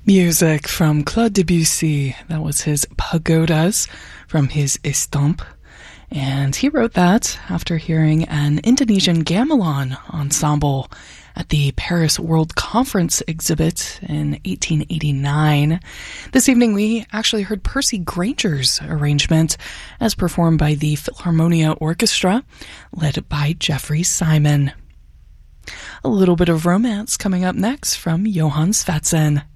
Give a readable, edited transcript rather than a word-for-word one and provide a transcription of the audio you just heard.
Music from Claude Debussy. That was his Pagodas from his Estampe. And he wrote that after hearing an Indonesian gamelan ensemble at the Paris World Conference exhibit in 1889. This evening we actually heard Percy Granger's arrangement as performed by the Philharmonia Orchestra, led by Jeffrey Simon. A little bit of romance coming up next from Johann Svatsen.